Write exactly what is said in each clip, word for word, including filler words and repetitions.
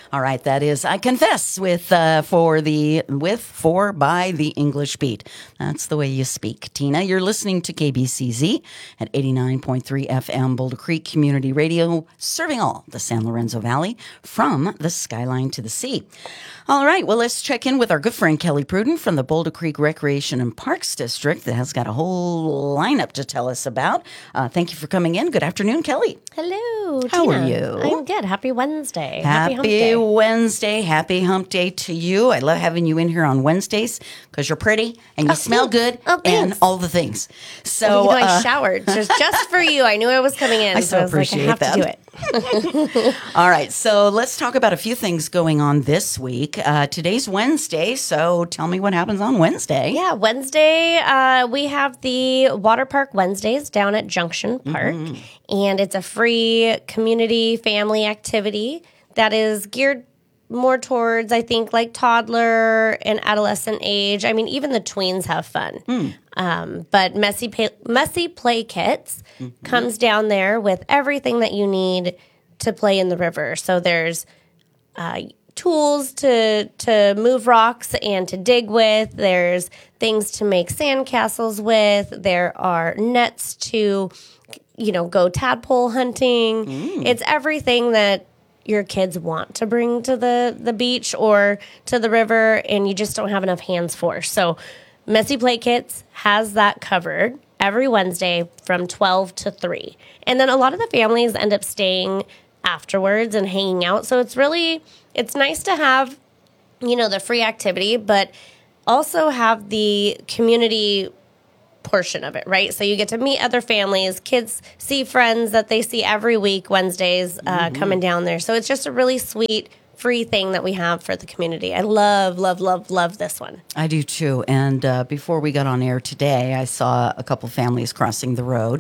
All right, that is I Confess with uh, for the with for by the English Beat. That's the way you speak, Tina. You're listening to K B C Z at eighty-nine point three F M Boulder Creek Community Radio, serving all the San Lorenzo Valley from the skyline to the sea. All right, well, let's check in with our good friend Kelly Pruden from the Boulder Creek Recreation and Parks District that has got a whole lineup to tell us about. Uh, thank you for coming in. Good afternoon, Kelly. Hello, How Tina. are you? I'm good. Happy Wednesday. Happy, Hump Day. Wednesday. Happy hump day to you. I love having you in here on Wednesdays because you're pretty and you Oh, smell thanks. good Oh, and thanks. all the things. So Well, you know, I uh, showered just, just for you. I knew I was coming in. I so I was appreciate like, I have that. to do it. all right, so let's talk about a few things going on this week. Uh, today's Wednesday, so tell me what happens on Wednesday. Yeah, Wednesday, uh, we have the Water Park Wednesdays down at Junction Park. Mm-hmm. And it's a free community family activity that is geared more towards, I think, like toddler and adolescent age. I mean, even the tweens have fun. Mm. Um, but Messy, pa- Messy Play Kits mm-hmm. comes down there with everything that you need to play in the river. So there's uh, tools to to move rocks and to dig with. There's things to make sandcastles with. There are nets to, you know, go tadpole hunting. Mm. It's everything that your kids want to bring to the, the beach or to the river, and you just don't have enough hands for. So Messy Play Kits has that covered every Wednesday from twelve to three. And then a lot of the families end up staying afterwards and hanging out. So it's really, it's nice to have, you know, the free activity, but also have the community portion of it, right? So you get to meet other families, kids see friends that they see every week, Wednesdays, uh, mm-hmm. coming down there. So it's just a really sweet, free thing that we have for the community. I love, love, love, love this one. I do too. And uh, before we got on air today, I saw a couple families crossing the road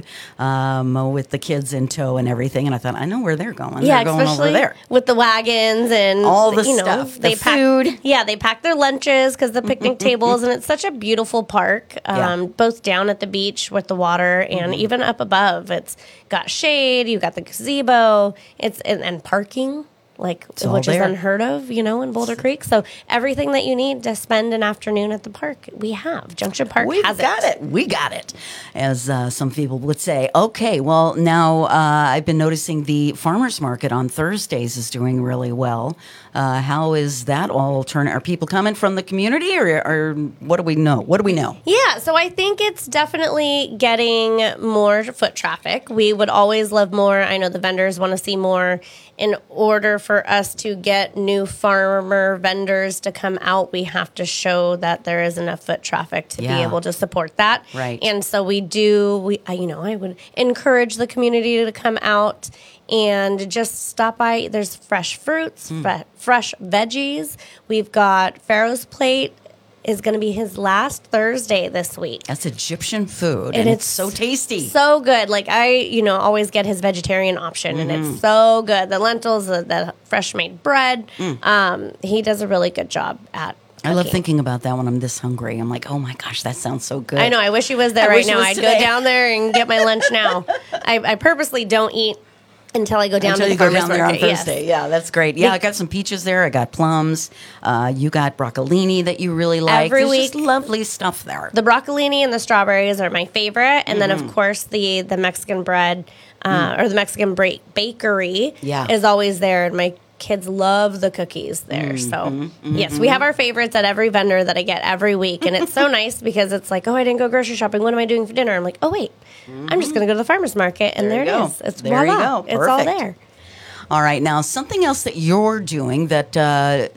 um, with the kids in tow and everything. And I thought, I know where they're going. Yeah, they're going especially over there with the wagons and all the you know, stuff, they the pack, food. Yeah, they pack their lunches because the picnic tables, and it's such a beautiful park. Um, yeah. Both down at the beach with the water and mm-hmm. even up above. It's got shade. You got the gazebo. It's and, and parking. Like, it's which is unheard of, you know, in Boulder Creek. So everything that you need to spend an afternoon at the park, we have. Junction Park We've has got it. We got it, as uh, some people would say. Okay, well, now uh, I've been noticing the farmers market on Thursdays is doing really well. Uh, how is that all turning? Are people coming from the community, or, or what do we know? What do we know? Yeah, so I think it's definitely getting more foot traffic. We would always love more. I know the vendors want to see more. In order for us to get new farmer vendors to come out, we have to show that there is enough foot traffic to yeah. be able to support that. Right. And so we do, we, I, you know, I would encourage the community to come out and just stop by. There's fresh fruits, mm. fre- fresh veggies. We've got Pharaoh's Plate is going to be his last Thursday this week. That's Egyptian food, and, and it's, it's so tasty. So good. Like, I, you know, always get his vegetarian option, mm-hmm. and it's so good. The lentils, the, the fresh-made bread. Mm. Um, he does a really good job at cooking. I love thinking about that when I'm this hungry. I'm like, oh, my gosh, that sounds so good. I know. I wish he was there I right now. I'd today. go down there and get my lunch now. I, I purposely don't eat until I go down Until to you the go farmer's down there market. on Thursday. Yes. Yeah, that's great. Yeah, I got some peaches there. I got plums. Uh, you got broccolini that you really like. Every There's week, just lovely stuff there. The broccolini and the strawberries are my favorite. And mm-hmm. then, of course, the, the Mexican bread uh, mm. or the Mexican break bakery yeah. is always there. And my kids love the cookies there. Mm-hmm. So, mm-hmm. yes, we have our favorites at every vendor that I get every week. And it's so nice because it's like, oh, I didn't go grocery shopping. What am I doing for dinner? I'm like, oh, wait, mm-hmm. I'm just going to go to the farmer's market. And there, there it go. is. It's there voila. you go. Perfect. It's all there. All right. Now, something else that you're doing that, uh,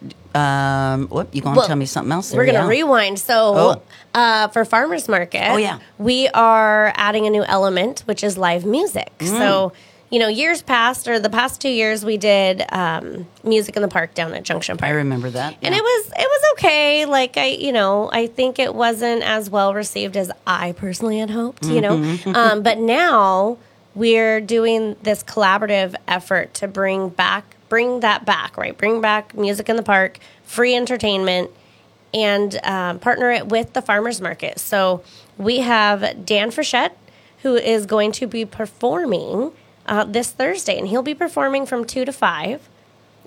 um, whoop, you going to well, tell me something else? There, we're going to yeah. rewind. So, oh. uh, for farmer's market, oh, yeah. we are adding a new element, which is live music. Mm. So, you know, years past, or the past two years, we did um, music in the park down at Junction Park. I remember that. Yeah. And it was it was okay. Like, I, you know, I think it wasn't as well received as I personally had hoped, you mm-hmm. know. um, but now we're doing this collaborative effort to bring back, bring that back, right? Bring back music in the park, free entertainment, and um, partner it with the farmers market. So we have Dan Frechette, who is going to be performing uh, this Thursday, and he'll be performing from two to five.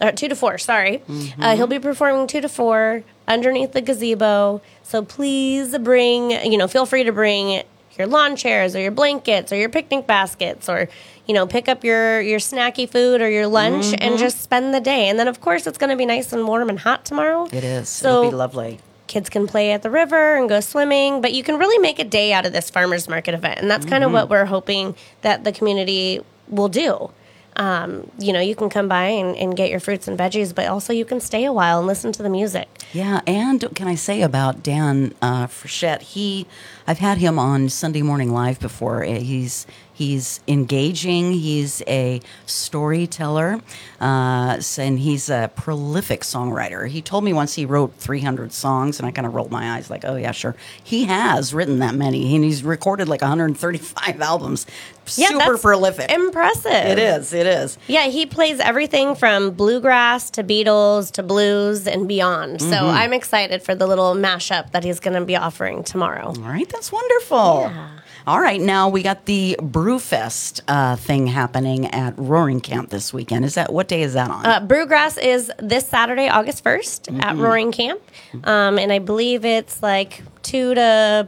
or two to four, sorry. Mm-hmm. Uh, he'll be performing two to four underneath the gazebo. So please bring, you know, feel free to bring your lawn chairs or your blankets or your picnic baskets, or, you know, pick up your, your snacky food or your lunch mm-hmm. and just spend the day. And then, of course, it's going to be nice and warm and hot tomorrow. It is. So it'll be lovely. Kids can play at the river and go swimming, but you can really make a day out of this farmers market event. And that's mm-hmm. kind of what we're hoping that the community will do. Um, you know, you can come by and, and get your fruits and veggies, but also you can stay a while and listen to the music. Yeah, and can I say about Dan uh, Frechette, he, I've had him on Sunday Morning Live before. He's he's engaging. He's a storyteller, uh, and he's a prolific songwriter. He told me once he wrote three hundred songs, and I kind of rolled my eyes like, oh, yeah, sure. He has written that many, and he's recorded like one hundred thirty-five albums. Yeah, Super that's prolific. Impressive. It is. It is. Yeah, he plays everything from bluegrass to Beatles to blues and beyond. Mm-hmm. So I'm excited for the little mashup that he's going to be offering tomorrow. All right, that's wonderful. Yeah. All right, now we got the Brewfest uh, thing happening at Roaring Camp this weekend. Is that what day is that on? Uh, Brewgrass is this Saturday, August first, mm-hmm. at Roaring Camp, um, and I believe it's like two to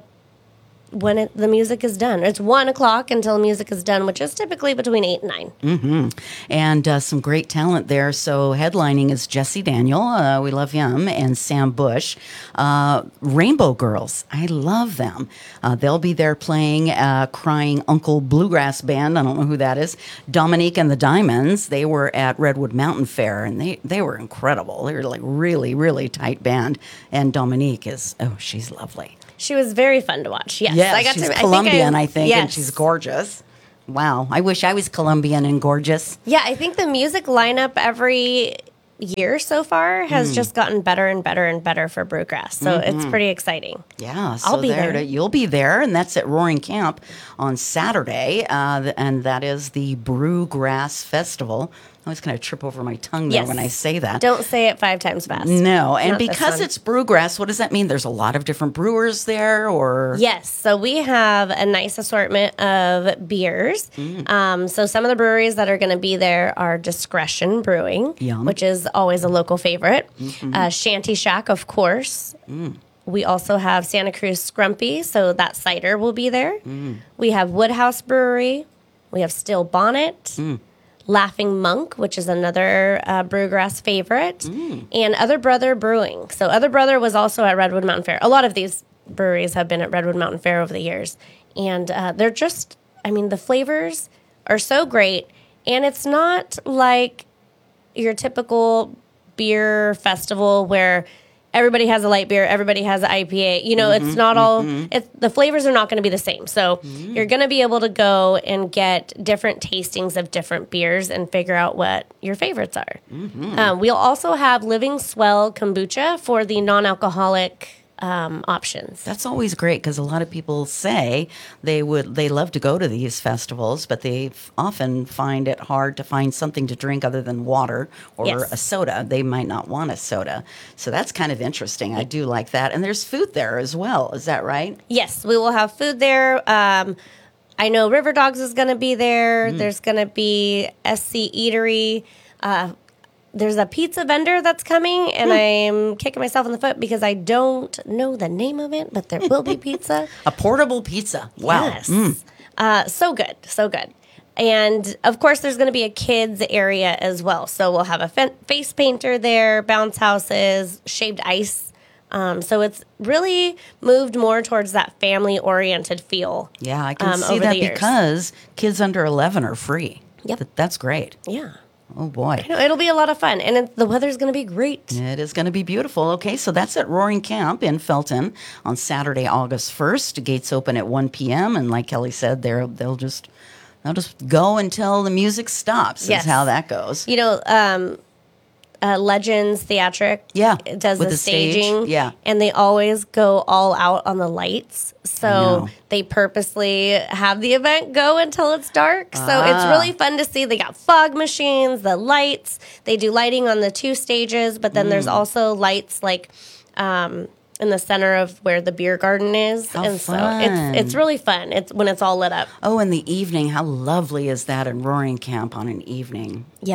when it, the music is done. It's one o'clock until music is done, which is typically between eight and nine. Mm-hmm. And uh, some great talent there. So headlining is Jesse Daniel. Uh, we love him. And Sam Bush. Uh, Rainbow Girls. I love them. Uh, they'll be there playing uh, Crying Uncle Bluegrass Band. I don't know who that is. Dominique and the Diamonds. They were at Redwood Mountain Fair, and they, they were incredible. They were like really, really tight band. And Dominique is, oh, she's lovely. She was very fun to watch. Yes, yes I got she's to, Colombian, I think, I, I think yes. and she's gorgeous. Wow, I wish I was Colombian and gorgeous. Yeah, I think the music lineup every year so far has mm. just gotten better and better and better for Brewgrass. So mm-hmm. it's pretty exciting. Yeah, so I'll be there. there. You'll be there, and that's at Roaring Camp on Saturday, uh, and that is the Brewgrass Festival. I always kind of trip over my tongue there yes. when I say that. Don't say it five times fast. No, and Not because it's Brewgrass, what does that mean? There's a lot of different brewers there, or? Yes, so we have a nice assortment of beers. Mm. Um, so some of the breweries that are going to be there are Discretion Brewing, Yum. which is always a local favorite. Mm-hmm. Uh, Shanty Shack, of course. Mm. We also have Santa Cruz Scrumpy, so that cider will be there. Mm. We have Woodhouse Brewery. We have Still Bonnet. Mm. Laughing Monk, which is another uh, Brewgrass favorite, mm. and Other Brother Brewing. So Other Brother was also at Redwood Mountain Fair. A lot of these breweries have been at Redwood Mountain Fair over the years. And uh, they're just, I mean, the flavors are so great. And it's not like your typical beer festival where everybody has a light beer, everybody has an I P A. You know, mm-hmm, it's not all, mm-hmm. it's, the flavors are not going to be the same. So mm-hmm. you're going to be able to go and get different tastings of different beers and figure out what your favorites are. Mm-hmm. Um, we'll also have Living Swell Kombucha for the non-alcoholic um, options. That's always great because a lot of people say they would they love to go to these festivals, but they f- often find it hard to find something to drink other than water or yes. a soda. They might not want a soda. So that's kind of interesting. I do like that. And there's food there as well. Is that right? Yes, we will have food there. Um, I know River Dogs is going to be there. Mm. There's going to be S C Eatery. Uh, There's a pizza vendor that's coming, and hmm. I'm kicking myself in the foot because I don't know the name of it, but there will be pizza. A portable pizza. Wow. Yes. Mm. Uh, so good. So good. And, of course, there's going to be a kids area as well. So we'll have a fe- face painter there, bounce houses, shaved ice. Um, so it's really moved more towards that family-oriented feel. Yeah, I can um, see that because kids under eleven are free. Yep. Th- that's great. Yeah. Oh, boy. I know, it'll be a lot of fun, and it, the weather's going to be great. It is going to be beautiful. Okay, so that's at Roaring Camp in Felton on Saturday, August first. Gates open at one p.m., and like Kelly said, they're, they'll just they'll just go until the music stops Yes. is how that goes. You know, um, uh, Legends Theatric Yeah, does with the, the stage, staging, yeah. and they always go all out on the lights. So know. they purposely have the event go until it's dark. So Ah. it's really fun to see. They got fog machines, the lights. They do lighting on the two stages, but then Mm. there's also lights like um, in the center of where the beer garden is. How and fun. so it's it's really fun. It's when it's all lit up. Oh, in the evening, how lovely is that in Roaring Camp on an evening? Yep.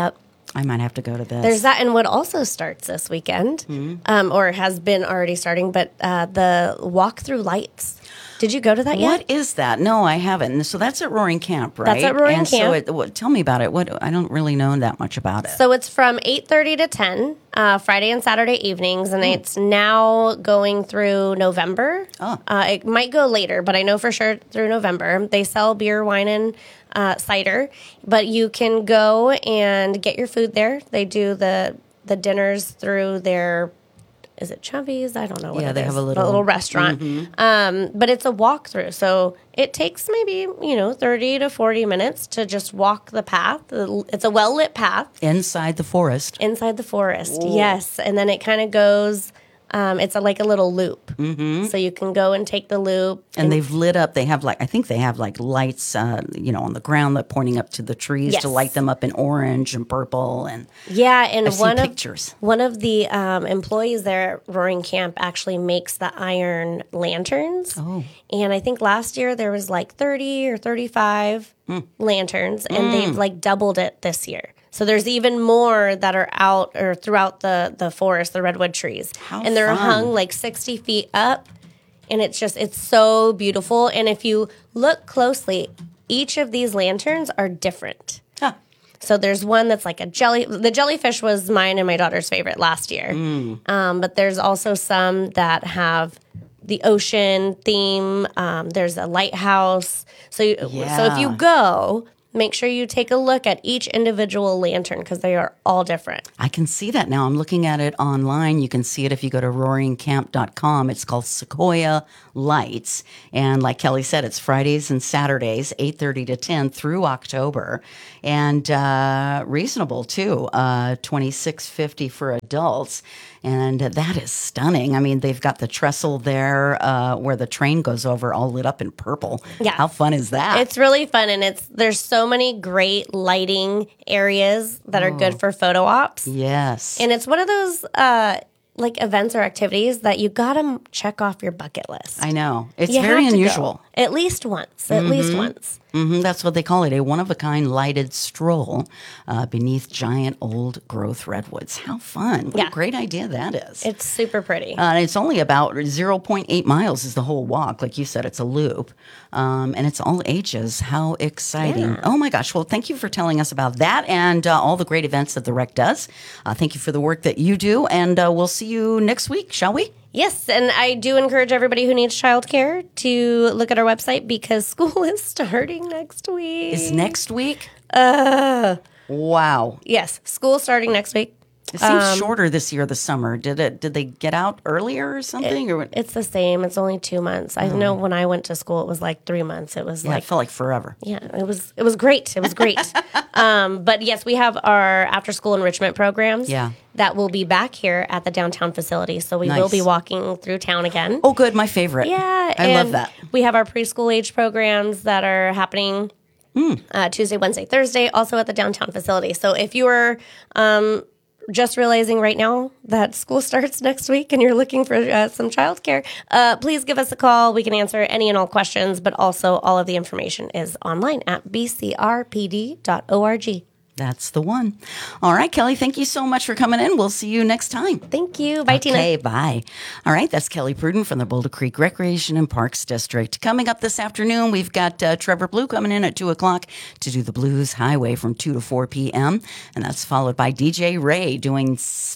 I might have to go to this. There's that, and what also starts this weekend, mm-hmm. um, or has been already starting, but uh, the walk through lights. Did you go to that yet? What is that? No, I haven't. So that's at Roaring Camp, right? That's at Roaring and Camp. So it, what, tell me about it. What I don't really know that much about it. So it's from eight thirty to ten, uh, Friday and Saturday evenings, and mm. it's now going through November. Oh. Uh, it might go later, but I know for sure through November. They sell beer, wine, and uh, cider, but you can go and get your food there. They do the the dinners through their. Is it Chubby's? I don't know what yeah, it they is. have a little, a little restaurant. Mm-hmm. Um, but it's a walkthrough. So it takes maybe, you know, thirty to forty minutes to just walk the path. It's a well-lit path. Inside the forest. Inside the forest, Whoa. Yes. And then it kind of goes... Um, it's a, like a little loop. Mm-hmm. So you can go and take the loop. And, and they've lit up, they have like, I think they have like lights, uh, you know, on the ground that pointing up to the trees yes. to light them up in orange and purple. And yeah, and I've one seen of, pictures. One of the um, employees there at Roaring Camp actually makes the iron lanterns. Oh. And I think last year there was like thirty or thirty-five mm. lanterns, and mm. they've like doubled it this year. So there's even more that are out or throughout the, the forest, the redwood trees. How and they're fun. hung like sixty feet up. And it's just, it's so beautiful. And if you look closely, each of these lanterns are different. Huh. So there's one that's like a jelly. The jellyfish was mine and my daughter's favorite last year. Mm. Um, but there's also some that have the ocean theme. Um, there's a lighthouse. So, you, yeah. so if you go... Make sure you take a look at each individual lantern because they are all different. I can see that now. I'm looking at it online. You can see it if you go to roaring camp dot com. It's called Sequoia Lights. And like Kelly said, it's Fridays and Saturdays, eight thirty to ten through October. And uh, reasonable, too, uh, twenty-six fifty for adults. And that is stunning. I mean, they've got the trestle there uh, where the train goes over all lit up in purple. Yeah. How fun is that? It's really fun. And it's there's so many great lighting areas that are good for photo ops. Yes. And it's one of those uh, like events or activities that you got to check off your bucket list. I know. It's you very have to unusual. go. At least once. At mm-hmm. least once. Mm-hmm. That's what they call it, a one-of-a-kind lighted stroll uh, beneath giant old-growth redwoods. How fun. What yeah. a great idea that is. It's super pretty. Uh, it's only about zero point eight miles is the whole walk. Like you said, it's a loop. Um, and it's all ages. How exciting. Yeah. Oh, my gosh. Well, thank you for telling us about that and uh, all the great events that the Rec does. Uh, thank you for the work that you do. And uh, we'll see you next week, shall we? Yes, and I do encourage everybody who needs childcare to look at our website because school is starting next week. Is next week? Uh, wow. Yes, school starting next week. It seems Um, shorter this year, the summer. Did it? Did they get out earlier or something? It, or what? It's the same. It's only two months. I know when I went to school, it was like three months. It was Yeah, like it felt like forever. yeah, it was it was great. It was great. um, but yes, we have our after school enrichment programs. Yeah. That will be back here at the downtown facility. So we Nice. will be walking through town again. Oh, good. My favorite. Yeah, I love and that. We have our preschool age programs that are happening Mm. uh, Tuesday, Wednesday, Thursday, also at the downtown facility. So if you are um, just realizing right now that school starts next week and you're looking for uh, some childcare, uh, please give us a call. We can answer any and all questions, but also all of the information is online at b c r p d dot org. That's the one. All right, Kelly, thank you so much for coming in. We'll see you next time. Thank you. Bye, Tina. Okay, bye. All right, that's Kelly Pruden from the Boulder Creek Recreation and Parks District. Coming up this afternoon, we've got uh, Trevor Blue coming in at two o'clock to do the Blues Highway from two to four p.m., and that's followed by D J Ray doing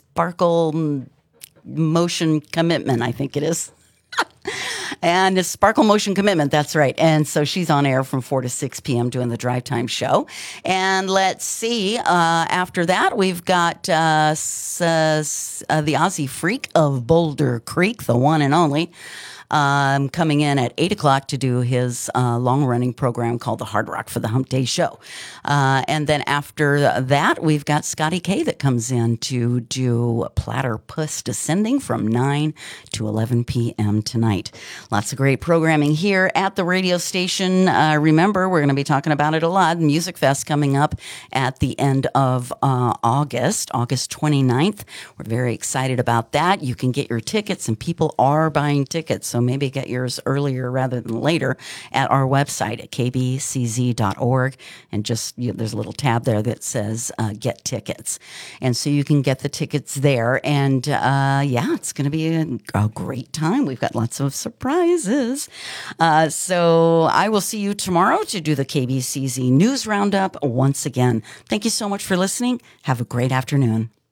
Sparkle Motion Commitment, I think it is. And it's Sparkle Motion Commitment, that's right. And so she's on air from four to six p.m. doing the Drive Time show. And let's see, uh, after that, we've got uh, s- uh, s- uh, the Aussie Freak of Boulder Creek, the one and only, um, coming in at eight o'clock to do his uh, long-running program called the Hard Rock for the Hump Day Show. Uh, and then after that, we've got Scotty K that comes in to do Platypus Descending from nine to eleven p.m. tonight. Lots of great programming here at the radio station. Uh, remember, we're going to be talking about it a lot. Music Fest coming up at the end of uh, August, August twenty-ninth. We're very excited about that. You can get your tickets, and people are buying tickets. So maybe get yours earlier rather than later at our website at k b c z dot org. And just, you, there's a little tab there that says uh, get tickets. And so you can get the tickets there. And uh, yeah, it's going to be a, a great time. We've got lots of surprises. Uh, so I will see you tomorrow to do the K B C Z News Roundup once again. Thank you so much for listening. Have a great afternoon.